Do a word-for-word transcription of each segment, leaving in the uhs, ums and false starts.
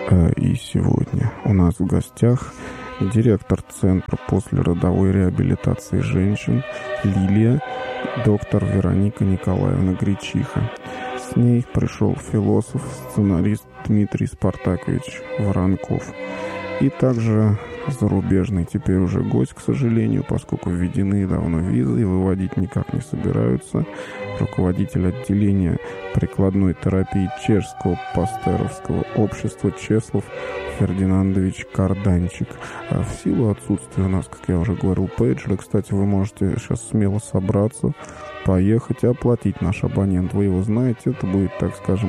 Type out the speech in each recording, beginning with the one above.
И сегодня у нас в гостях директор Центра послеродовой реабилитации женщин Лилия, доктор Вероника Николаевна Гречиха. С ней пришел философ, сценарист Дмитрий Спартакович Воронков. И также зарубежный теперь уже гость, к сожалению, поскольку введены давно визы и выводить никак не собираются, руководитель отделения прикладной терапии Чешского пастеровского общества Чеслав Фердинандович Карданчик. А в силу отсутствия у нас, как я уже говорил, пейджера, кстати, вы можете сейчас смело собраться, поехать и оплатить наш абонент. Вы его знаете, это будет, так скажем,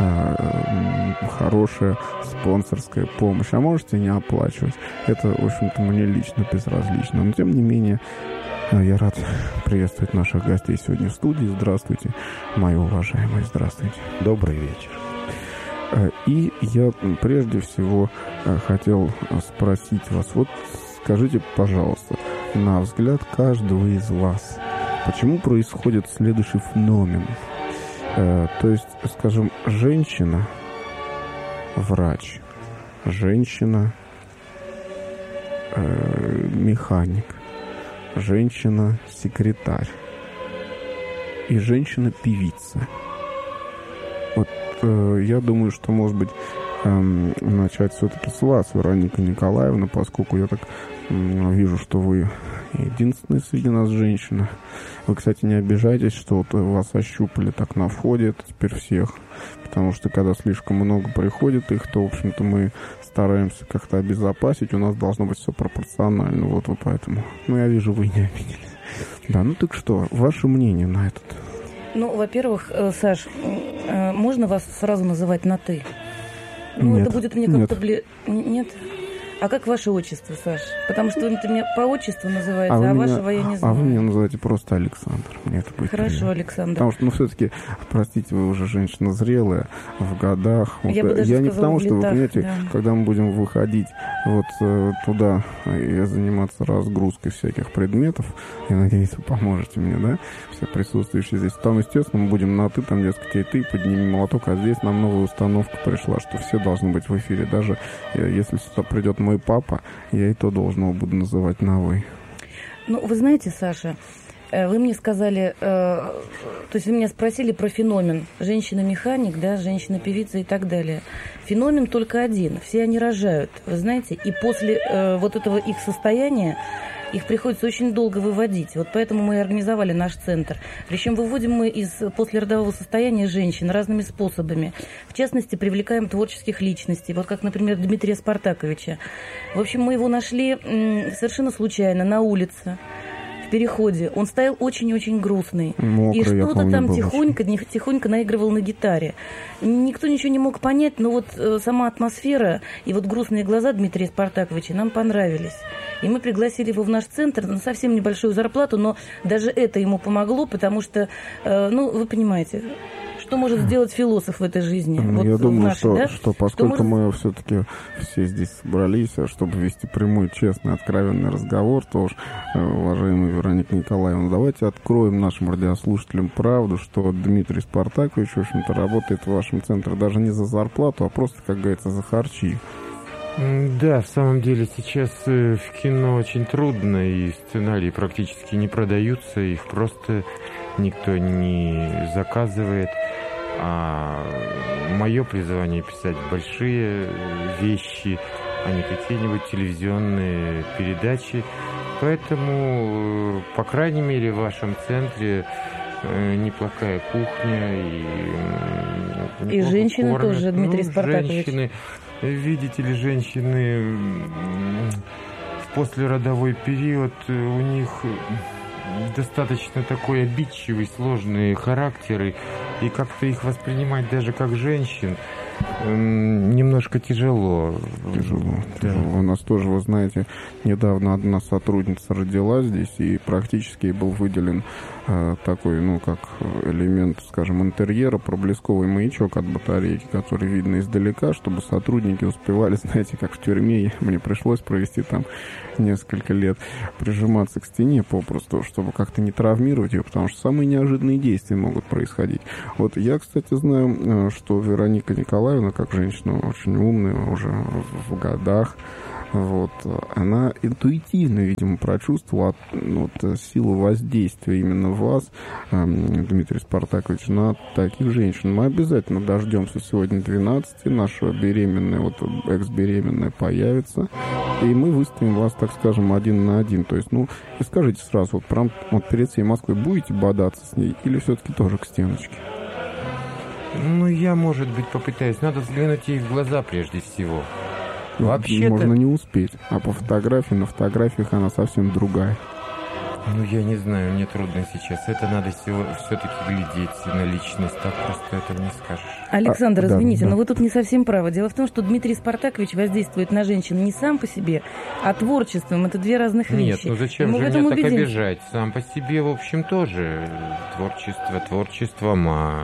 хорошая спонсорская помощь. А можете не оплачивать. Это, в общем-то, мне лично безразлично. Но, тем не менее, я рад приветствовать наших гостей сегодня в студии. Здравствуйте, мои уважаемые, здравствуйте. Добрый вечер. И я прежде всего хотел спросить вас, вот скажите, пожалуйста, на взгляд каждого из вас, почему происходит следующий феномен? То есть, скажем, женщина врач, женщина механик, женщина секретарь и женщина певица. Вот э, я думаю, что, может быть, э, начать все-таки с вас, Вероника Николаевна, поскольку я так э, вижу, что вы единственная среди нас женщина. Вы, кстати, не обижайтесь, что вот вас ощупали так на входе, это теперь всех. Потому что, когда слишком много приходит их, то, в общем-то, мы стараемся как-то обезопасить. У нас должно быть все пропорционально. Вот вы поэтому. Ну, я вижу, вы не обиделись. Да, ну так что, ваше мнение на этот? Ну, во-первых, Саш, можно вас сразу называть на «ты»? Ну, нет, это будет мне как-то... Бли... Нет? А как ваше отчество, Саш? Потому что вы меня по отчеству называете, а, а меня, вашего я не знаю. А вы меня называете просто Александр. Мне это будет Хорошо, приятно. Александр. Потому что, ну, все-таки, простите, вы уже женщина зрелая, в годах. Я, вот, бы даже я не сказала, потому, что, летах, вы понимаете, да. Когда мы будем выходить вот э, туда и заниматься разгрузкой всяких предметов, я надеюсь, вы поможете мне, да, все присутствующие здесь. Там, естественно, мы будем на «ты», там, дескать, и ты, подними молоток, а здесь нам новая установка пришла, что все должны быть в эфире. Даже э, если сюда придет мой папа, я и то должного буду называть на «вы». Ну, вы знаете, Саша, вы мне сказали, э, то есть вы меня спросили про феномен женщина-механик, да, женщина-певица и так далее. Феномен только один. Все они рожают, вы знаете, и после э, вот этого их состояния их приходится очень долго выводить. Вот поэтому мы и организовали наш центр. Причем выводим мы из послеродового состояния женщин разными способами. В частности, привлекаем творческих личностей. Вот как, например, Дмитрия Спартаковича. В общем, мы его нашли совершенно случайно на улице. В переходе. Он стоял очень-очень грустный. Мокрый, и что-то там тихонько, очень. тихонько наигрывал на гитаре. Никто ничего не мог понять, но вот э, сама атмосфера и вот грустные глаза Дмитрия Спартаковича нам понравились. И мы пригласили его в наш центр на совсем небольшую зарплату, но даже это ему помогло, потому что, э, ну, вы понимаете... Что может сделать философ в этой жизни? Ну, вот я думаю, нашей, что, да? что поскольку что мы может... все-таки все здесь собрались, чтобы вести прямой, честный, откровенный разговор, то уж, уважаемая Вероника Николаевна, давайте откроем нашим радиослушателям правду, что Дмитрий Спартакович, в общем-то, работает в вашем центре даже не за зарплату, а просто, как говорится, за харчи. Да, в самом деле сейчас в кино очень трудно, и сценарии практически не продаются, их просто никто не заказывает. А мое призвание писать большие вещи, а не какие-нибудь телевизионные передачи. Поэтому, по крайней мере, в вашем центре неплохая кухня и, и женщины кормят. тоже, Дмитрий ну, Спартакович. Женщины, видите ли, женщины в послеродовой период, у них достаточно такой обидчивый, сложный характер, и как-то их воспринимать даже как женщин немножко тяжело. Тяжело, да. тяжело. У нас тоже, вы знаете, недавно одна сотрудница родилась здесь, и практически был выделен э, такой, ну, как элемент, скажем, интерьера, проблесковый маячок от батарейки, который видно издалека, чтобы сотрудники успевали, знаете, как в тюрьме, мне пришлось провести там несколько лет, прижиматься к стене попросту, чтобы как-то не травмировать ее, потому что самые неожиданные действия могут происходить. Вот я, кстати, знаю, что Вероника Николаевна Николаевна, как женщина очень умная, уже в годах, вот, она интуитивно, видимо, прочувствовала вот, силу воздействия именно вас, Дмитрий Спартакович, на таких женщин. Мы обязательно дождемся сегодня двенадцати, наша беременная, вот экс-беременная появится, и мы выставим вас, так скажем, один на один. То есть, ну, и скажите сразу, вот, прям, вот перед всей Москвой будете бодаться с ней или все-таки тоже к стеночке? Ну, я, может быть, попытаюсь. Надо взглянуть ей в глаза прежде всего. Вообще-то... Можно не успеть, а по фотографии, на фотографиях она совсем другая. Ну, я не знаю, мне трудно сейчас. Это надо все-таки глядеть на личность, так просто этого не скажешь. Александр, а, извините, да, да. но вы тут не совсем правы. Дело в том, что Дмитрий Спартакович воздействует на женщин не сам по себе, а творчеством. Это две разных вещи. Нет, ну зачем же меня убедимся. так обижать? Сам по себе, в общем, тоже творчество творчеством, а...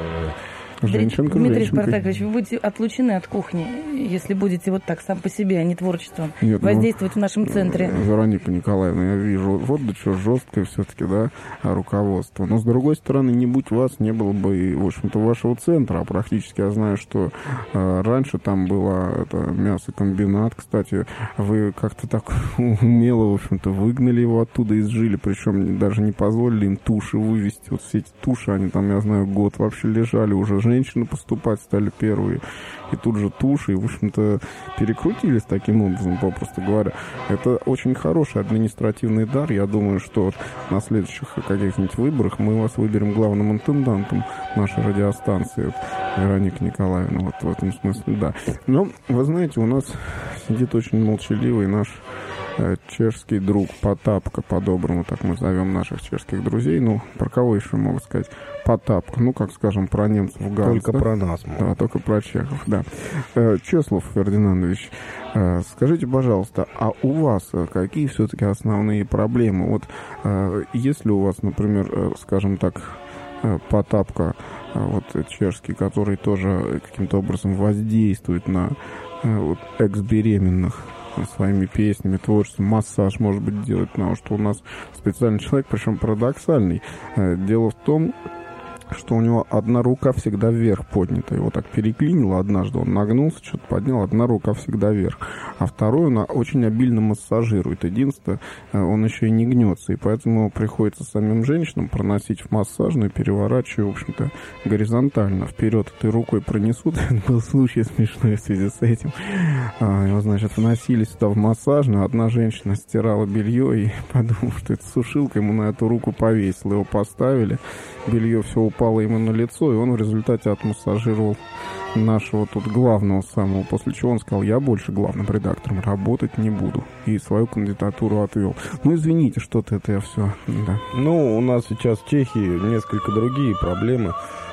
Женщинка, Дмитрий женщинка. Спартакович, вы будете отлучены от кухни, если будете вот так сам по себе, а не творчеством, Нет, воздействовать ну, в нашем центре. Вероника Николаевна, я вижу, вот до чего жесткое все-таки, да, руководство. Но, с другой стороны, не будь вас, не было бы, и, в общем-то, вашего центра. А практически я знаю, что э, раньше там было это, мясокомбинат. Кстати, вы как-то так умело, в общем-то, выгнали его оттуда, изжили, причем даже не позволили им туши вывести. Вот все эти туши, они там, я знаю, год вообще лежали уже. Женщины поступать стали первые. И тут же туши, и, в общем-то, перекрутились таким образом, попросту говоря. Это очень хороший административный дар. Я думаю, что вот на следующих каких-нибудь выборах мы вас выберем главным интендантом нашей радиостанции, вот, Вероника Николаевна, вот в этом смысле, да. Но, вы знаете, у нас сидит очень молчаливый наш э, чешский друг Потапка, по-доброму так мы зовем наших чешских друзей. Ну, про кого еще могу сказать? Потапка, ну, как скажем, про немцев Ганс. Только да? про нас. Может. Да, только про чехов, да. Э, Чеслов Фердинандович, э, скажите, пожалуйста, а у вас какие все-таки основные проблемы? Вот э, если у вас, например, э, скажем так, э, Потапка, э, вот чешский, который тоже каким-то образом воздействует на э, вот, экс-беременных своими песнями, творчеством, массаж, может быть, делать, потому что у нас специальный человек, причем парадоксальный. Э, дело в том, что у него одна рука всегда вверх поднята. Его так переклинило однажды, он нагнулся, что-то поднял, одна рука всегда вверх. А вторую она очень обильно массажирует. Единственное, он еще и не гнется, и поэтому приходится самим женщинам проносить в массажную, переворачивая, в общем-то, горизонтально. Вперед этой рукой пронесут. Был случай смешной в связи с этим. Его, значит, вносили сюда в массажную. Одна женщина стирала белье и подумала, что это сушилка, ему на эту руку повесила. Его поставили, белье все упало ему на лицо, и он в результате отмассажировал нашего тут главного самого, после чего он сказал: я больше главным редактором работать не буду, и свою кандидатуру отвел. Ну, извините, что-то это я все, да. Ну, у нас сейчас в Чехии несколько другие проблемы.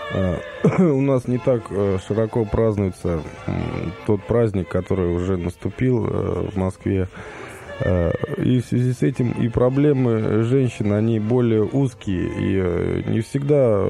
У нас не так широко празднуется тот праздник, который уже наступил в Москве. И в связи с этим и проблемы женщин, они более узкие. И не всегда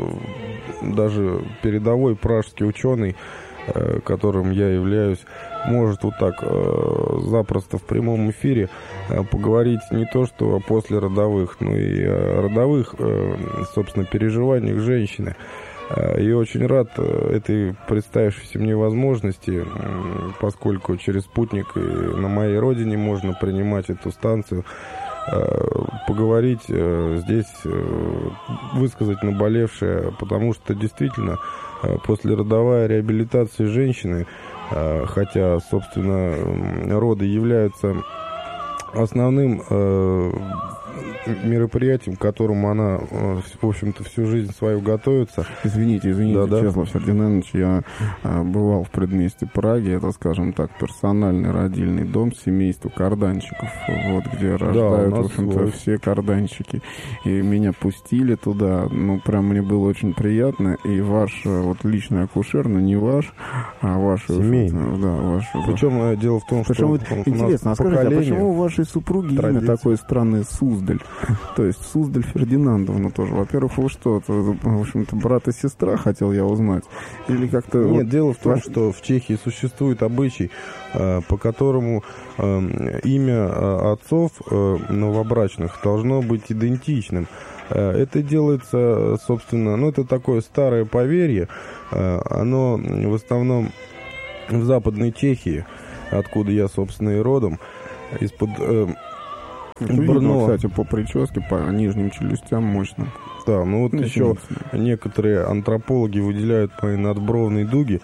даже передовой пражский ученый, которым я являюсь, может вот так запросто в прямом эфире поговорить не то что о послеродовых, но и о родовых, собственно, переживаниях женщины. И очень рад этой представившейся мне возможности, поскольку через спутник и на моей родине можно принимать эту станцию, поговорить здесь, высказать наболевшее, потому что действительно послеродовая реабилитация женщины, хотя, собственно, роды являются основным мероприятием, к которому она, в общем-то, всю жизнь свою готовится. Извините, извините, да, Чеслав да. Фердинандович, я а, бывал в предместье Праги, это, скажем так, персональный родильный дом семейства карданчиков, вот, где рождают, да, в общем-то, свой. все карданчики. И меня пустили туда, ну, прям мне было очень приятно, и ваш, вот, личный акушер, ну, не ваш, а ваш... Семейный. Да, ваш... Причем дело в том, Причем, что... вот, интересно, а скажите, а почему у вашей супруги традиция. Имя такое странное Суздаль? То есть Суздаль Фердинандовна тоже. Во-первых, вы что, в общем-то, брат и сестра, хотел я узнать? Или как-то... Нет, вот... дело в том, что в Чехии существует обычай, по которому имя отцов новобрачных должно быть идентичным. Это делается, собственно, ну, это такое старое поверье, оно в основном в Западной Чехии, откуда я, собственно, и родом, из-под э, Брно. Кстати, по прическе, по нижним челюстям мощно. Да, ну вот ну, еще некоторые антропологи выделяют мои надбровные дуги.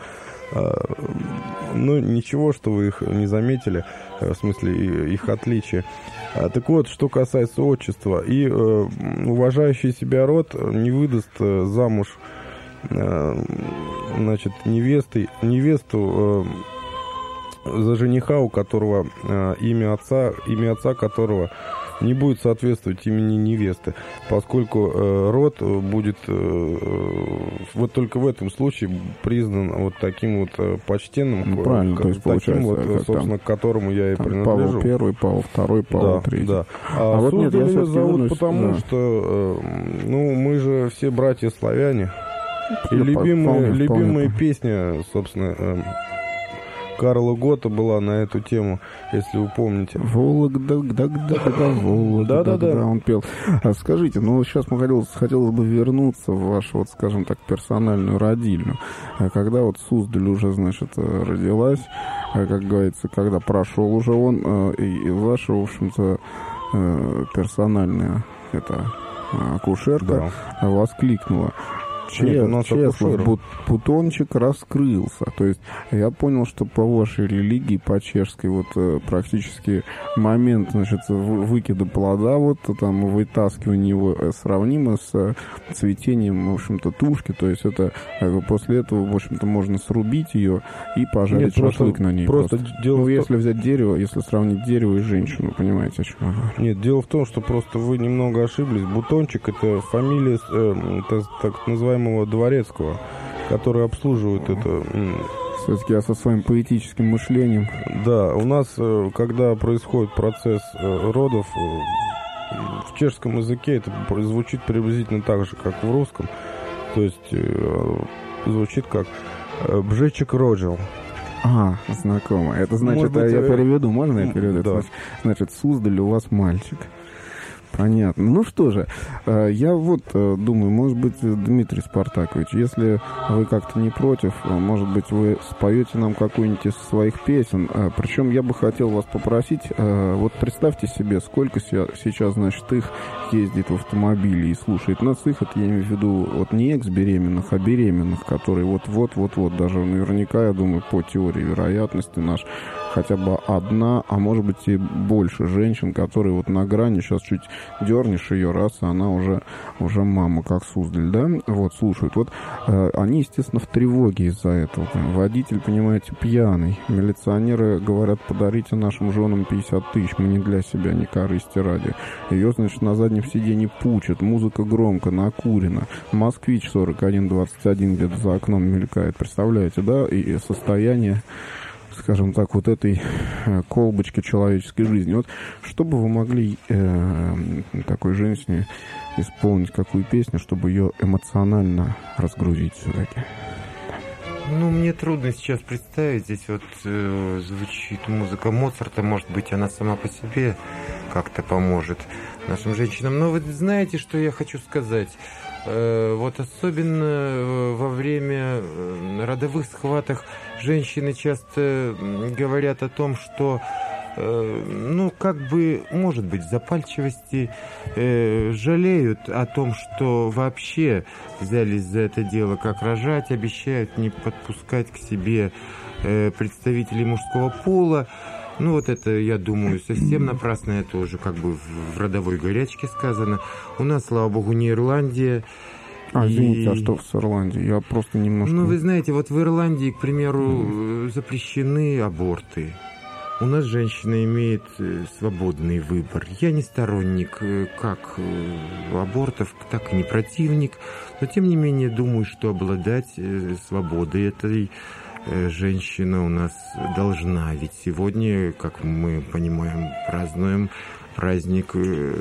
Ну, ничего, что вы их не заметили, в смысле их отличия. Так вот, что касается отчества, и э, уважающий себя род не выдаст э, замуж э, значит, невесты, невесту э, за жениха, у которого э, имя отца, имя отца которого не будет соответствовать имени невесты, поскольку э, род будет э, вот только в этом случае признан вот таким вот э, почтенным, ну, правильно, к, то есть таким вот, как собственно, там, к которому я и там принадлежу. Павел Первый, Павел Второй, Павел Третий. Да, да. А, а вот нет, я ее зовут вернусь, потому, да. что э, ну, мы же все братья-славяне. И я любимая, вполне, любимая вполне. песня, собственно, э, Карла Готта была на эту тему, если вы помните. Вологда, да, да, да, Вологда, да, да, да, он пел. А скажите, ну сейчас мы хотелось, хотелось бы вернуться в вашу, вот, скажем так, персональную родильню. Когда вот Суздаль уже, значит, родилась, как говорится, когда прошел уже он, и ваша, в общем-то, персональная эта акушерка да. воскликнула: Нет, Чеслав, бут, бутончик раскрылся. То есть я понял, что по вашей религии, по чешской, вот практически момент, значит, выкида плода, вот там вытаскивание его сравнимо с цветением, в общем-то, тушки. То есть это после этого, в общем-то, можно срубить ее и пожарить Нет, шашлык просто, на ней. Просто, просто. Дело ну, если том... взять дерево, если сравнить дерево и женщину, понимаете, о чем я говорю? Нет, дело в том, что просто вы немного ошиблись. Бутончик — это фамилия, э, так, так называемая Дворецкого, который обслуживает это. Все-таки я со своим поэтическим мышлением. Да, у нас, когда происходит процесс родов, в чешском языке это звучит приблизительно так же, как в русском. То есть звучит как «бжечек роджил». А, знакомо. Это значит, быть, я переведу, можно я переведу? Да. Значит, Суздаль, у вас мальчик. Понятно. Ну что же, я вот думаю, может быть, Дмитрий Спартакович, если вы как-то не против, может быть, вы споете нам какую-нибудь из своих песен. Причем я бы хотел вас попросить, вот представьте себе, сколько сейчас, значит, их ездит в автомобиле и слушает нас. Их, это я имею в виду вот не экс-беременных, а беременных, которые вот-вот-вот-вот, даже наверняка, я думаю, по теории вероятности наш, хотя бы одна, а может быть и больше женщин, которые вот на грани, сейчас чуть дернешь ее, раз, и она уже, уже мама, как Суздаль, да, вот, слушают. Вот э, они, естественно, в тревоге из-за этого. Водитель, понимаете, пьяный. Милиционеры говорят: подарите нашим женам пятьдесят тысяч, мы не для себя, не корысти ради. Ее, значит, на заднем сиденье пучат, музыка громко, накурена. Москвич сорок один двадцать один где-то за окном мелькает, представляете, да, и состояние, скажем так, вот этой колбочки человеческой жизни. Вот что бы вы могли э, такой женщине исполнить, какую песню, чтобы ее эмоционально разгрузить все-таки? Ну, мне трудно сейчас представить. Здесь вот э, звучит музыка Моцарта. Может быть, она сама по себе как-то поможет нашим женщинам. Но вы знаете, что я хочу сказать? Э, вот особенно во время родовых схваток женщины часто говорят о том, что, э, ну, как бы, может быть, в запальчивости э, жалеют о том, что вообще взялись за это дело, как рожать, обещают не подпускать к себе э, представителей мужского пола. Ну, вот это, я думаю, совсем напрасно, это уже как бы в, в родовой горячке сказано. У нас, слава богу, не Ирландия. А, извините, и... а что с Ирландией? Я просто немножко... Ну, вы знаете, вот в Ирландии, к примеру, mm. запрещены аборты. У нас женщина имеет свободный выбор. Я не сторонник как абортов, так и не противник. Но, тем не менее, думаю, что обладать свободой этой женщина у нас должна. Ведь сегодня, как мы понимаем, празднуем праздник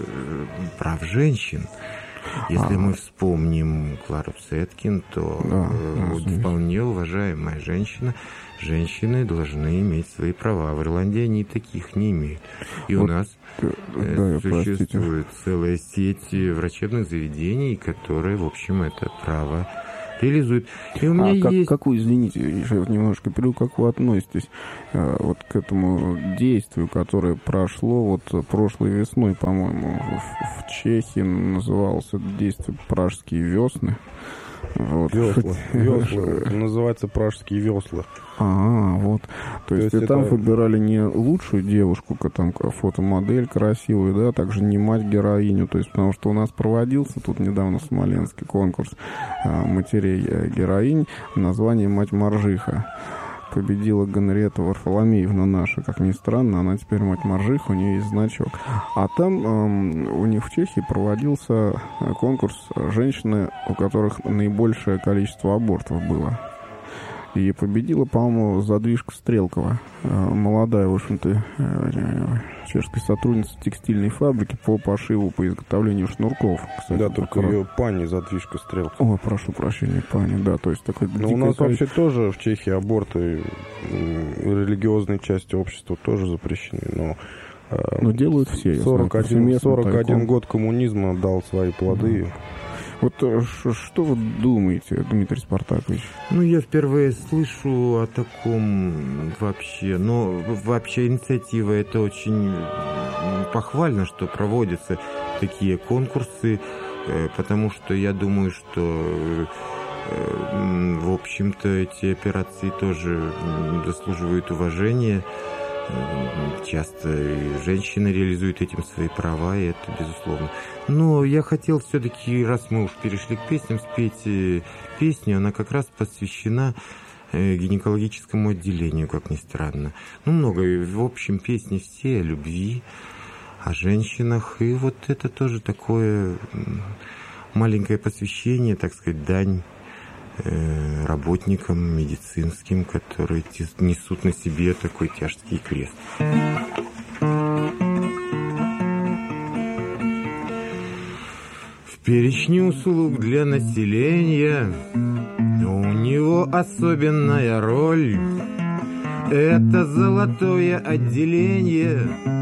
прав женщин. Если а, мы вспомним Клару Цеткин, то да, э, да, вполне уважаемая женщина, женщины должны иметь свои права. В Ирландии они таких не имеют. И вот, у нас э, да, существует простите. целая сеть врачебных заведений, которые, в общем, это право реализуют. И у меня а как, есть... как вы, извините, я вот немножко перейду, как вы относитесь э, вот к этому действию, которое прошло вот прошлой весной, по-моему, в, в Чехии называлось это действие «Пражские весны». Вот. Весла. Весла. Называется «Пражские весла». А, вот. То, То есть, есть и там это... выбирали не лучшую девушку, там фотомодель красивую, да, также не мать-героиню. То есть, потому что у нас проводился тут недавно в Смоленске конкурс а, матерей героинь, название «Мать-моржиха». Победила Генриетта Варфоломеевна наша, как ни странно, она теперь мать-моржиха, у нее есть значок. А там э, у них в Чехии проводился конкурс женщины, у которых наибольшее количество абортов было. И победила, по-моему, задвижка Стрелкова, э, молодая, в общем-то, э, чешская сотрудница текстильной фабрики по пошиву, по изготовлению шнурков. Кстати, да, только ее пани задвижка Стрелкова. Ой, прошу прощения, пани, да, то есть такой... Но у нас количество... вообще тоже в Чехии аборты религиозной части общества тоже запрещены, но... Но делают все. сорок один, сорок один год коммунизма дал свои плоды. Mm. Вот что вы думаете, Дмитрий Спартакович? Ну, я впервые слышу о таком вообще. Но вообще инициатива это очень похвально, что проводятся такие конкурсы, потому что я думаю, что в общем-то эти операции тоже заслуживают уважения. Часто женщины реализуют этим свои права, и это безусловно. Но я хотел все-таки, раз мы уж перешли к песням, спеть песню. Она как раз посвящена гинекологическому отделению, как ни странно. Ну, много, в общем, песни все о любви, о женщинах. И вот это тоже такое маленькое посвящение, так сказать, дань работникам медицинским, которые несут на себе такой тяжкий крест. В перечне услуг для населения у него особенная роль. Это золотое отделение